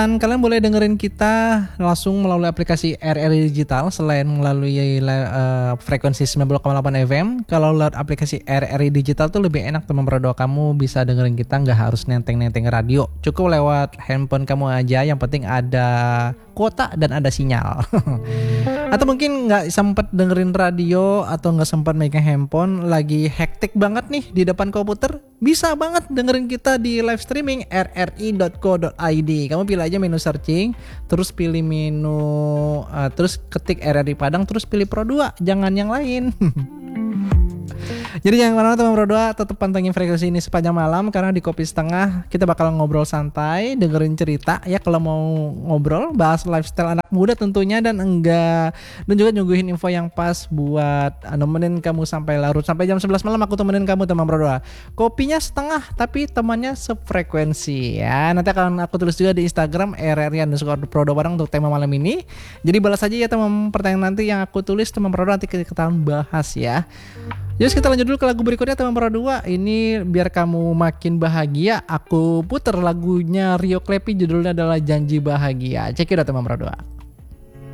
Dan kalian boleh dengerin kita langsung melalui aplikasi RRI Digital selain melalui frekuensi 90,8 FM. Kalau lewat aplikasi RRI Digital tuh lebih enak teman Pro2. Kamu bisa dengerin kita nggak harus nenteng-nenteng radio. Cukup lewat handphone kamu aja, yang penting ada kuota dan ada sinyal. Atau mungkin nggak sempat dengerin radio atau nggak sempat megang handphone, lagi hektik banget nih di depan komputer, bisa banget dengerin kita di live streaming rri.co.id. Kamu pilih aja menu searching, terus pilih terus ketik RRI Padang, terus pilih Pro2, jangan yang lain. Jadi jangan kemana-mana teman Pro2, tetap pantengin frekuensi ini sepanjang malam, karena di Kopi Setengah kita bakal ngobrol santai, dengerin cerita ya kalau mau ngobrol, bahas lifestyle anak muda tentunya, dan juga nyuguhin info yang pas buat nemenin kamu sampai larut, sampai jam 11 malam aku temenin kamu teman Pro2. Kopinya setengah tapi temannya sefrekuensi ya. Nanti akan aku tulis juga di Instagram rri_pro2 bareng untuk tema malam ini. Jadi balas aja ya teman pertanyaan nanti yang aku tulis teman Pro2, nanti kita bahas ya. Jadi kita lanjut dulu ke lagu berikutnya teman Pro2. Ini biar kamu makin bahagia, aku puter lagunya Rio Klepi, judulnya adalah Janji Bahagia. Cek it out teman Pro2.